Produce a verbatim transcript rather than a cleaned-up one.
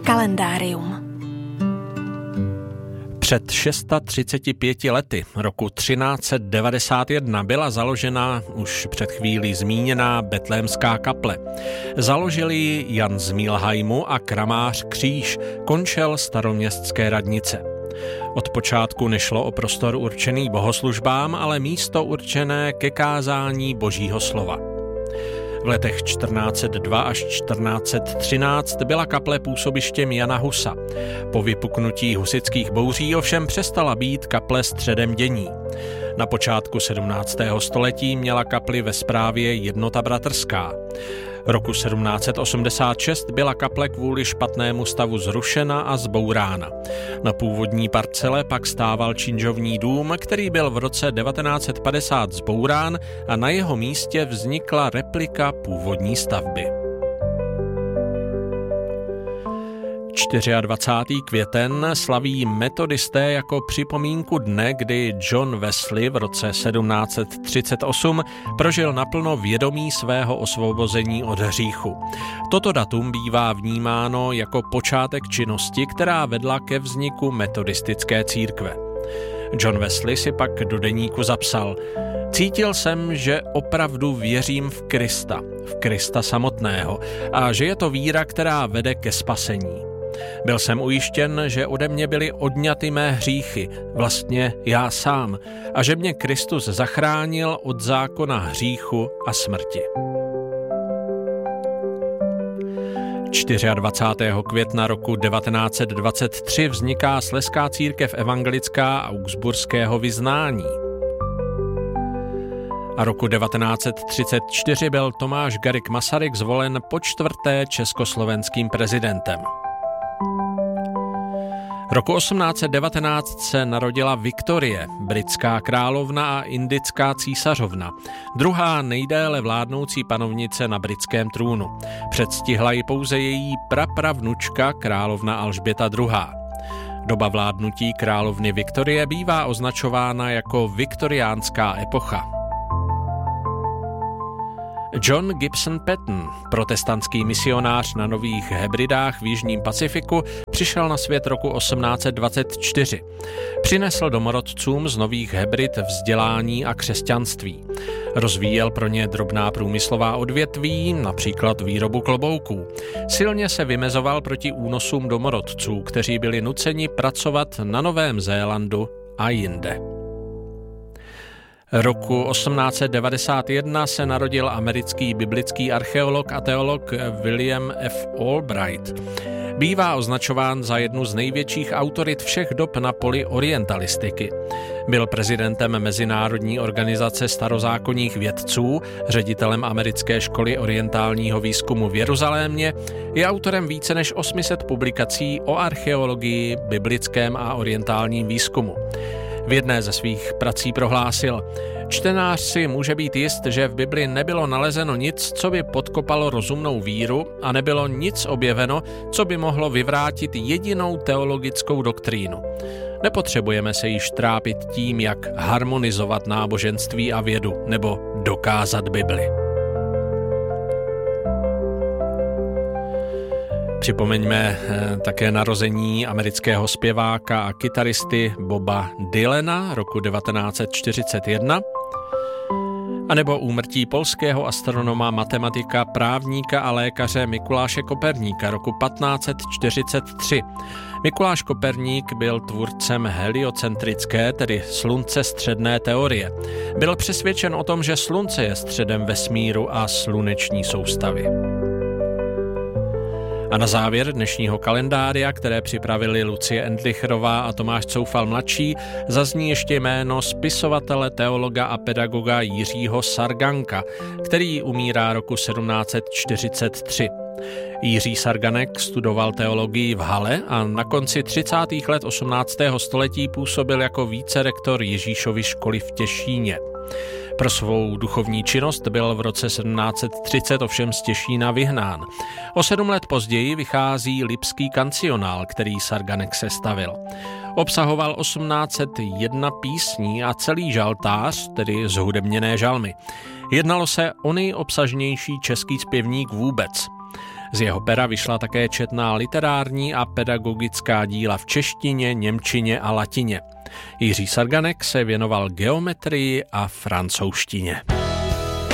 Kalendárium. Před třiceti šesti pěti lety, roku třináct set devadesát jedna, byla založena už před chvílí zmíněná Betlémská kaple. Založili ji Jan z Mülheimu a kramář Kříž, končel staroměstské radnice. Od počátku nešlo o prostor určený bohoslužbám, ale místo určené ke kázání Božího slova. V letech čtrnáct set dva až čtrnáct set třináct byla kaple působištěm Jana Husa. Po vypuknutí husitských bouří ovšem přestala být kaple středem dění. Na počátku sedmnáctého století měla kapli ve správě Jednota bratrská. Roku sedmnáct set osmdesát šest byla kaple kvůli špatnému stavu zrušena a zbourána. Na původní parcele pak stával činžovní dům, který byl v roce devatenáct set padesát zbourán a na jeho místě vznikla replika původní stavby. dvacátého čtvrtého květen slaví metodisté jako připomínku dne, kdy John Wesley v roce sedmnáct set třicet osm prožil naplno vědomí svého osvobození od hříchu. Toto datum bývá vnímáno jako počátek činnosti, která vedla ke vzniku metodistické církve. John Wesley si pak do deníku zapsal: Cítil jsem, že opravdu věřím v Krista, v Krista samotného, a že je to víra, která vede ke spasení. Byl jsem ujištěn, že ode mě byly odňaty mé hříchy, vlastně já sám, a že mě Kristus zachránil od zákona hříchu a smrti. dvacátého čtvrtého května roku devatenáct set dvacet tři vzniká Slezská církev evangelická augsburského vyznání. A roku devatenáct set třicet čtyři byl Tomáš Garrigue Masaryk zvolen po čtvrté československým prezidentem. Roku osmnáct set devatenáct se narodila Viktorie, britská královna a indická císařovna, druhá nejdéle vládnoucí panovnice na britském trůnu. Předstihla ji pouze její prapravnučka královna Alžběta druhá. Doba vládnutí královny Viktorie bývá označována jako viktoriánská epocha. John Gibson Paton, protestantský misionář na Nových Hebridách v Jižním Pacifiku, přišel na svět roku osmnáct set dvacet čtyři. Přinesl domorodcům z Nových Hebrid vzdělání a křesťanství. Rozvíjel pro ně drobná průmyslová odvětví, například výrobu klobouků. Silně se vymezoval proti únosům domorodců, kteří byli nuceni pracovat na Novém Zélandu a jinde. Roku osmnáct set devadesát jedna se narodil americký biblický archeolog a teolog William F. Albright. Bývá označován za jednu z největších autorit všech dob na poli orientalistiky. Byl prezidentem Mezinárodní organizace starozákonních vědců, ředitelem americké školy orientálního výzkumu v Jeruzalémě, je autorem více než osm set publikací o archeologii, biblickém a orientálním výzkumu. V jedné ze svých prací prohlásil: Čtenář si může být jist, že v Bibli nebylo nalezeno nic, co by podkopalo rozumnou víru, a nebylo nic objeveno, co by mohlo vyvrátit jedinou teologickou doktrínu. Nepotřebujeme se již trápit tím, jak harmonizovat náboženství a vědu nebo dokázat Bibli. Připomeňme také narození amerického zpěváka a kytaristy Boba Dylana roku devatenáct set čtyřicet jedna, anebo úmrtí polského astronoma, matematika, právníka a lékaře Mikuláše Koperníka roku patnáct set čtyřicet tři. Mikuláš Koperník byl tvůrcem heliocentrické, tedy sluncestředné teorie. Byl přesvědčen o tom, že slunce je středem vesmíru a sluneční soustavy. A na závěr dnešního kalendária, které připravili Lucie Endlicherová a Tomáš Coufal mladší, zazní ještě jméno spisovatele, teologa a pedagoga Jiřího Sarganka, který umírá roku sedmnáct set čtyřicet tři. Jiří Sarganek studoval teologii v Halle a na konci třicátých let osmnáctého století působil jako vícerektor Ježíšovy školy v Těšíně. Pro svou duchovní činnost byl v roce sedmnáct set třicet ovšem z Těšína vyhnán. O sedm let později vychází Lipský kancionál, který Sarganek sestavil. Obsahoval osmnáct set jedna písní a celý žaltář, tedy zhudebněné žalmy. Jednalo se o nejobsažnější český zpěvník vůbec. Z jeho pera vyšla také četná literární a pedagogická díla v češtině, němčině a latině. Jiří Sarganek se věnoval geometrii a francouzštině.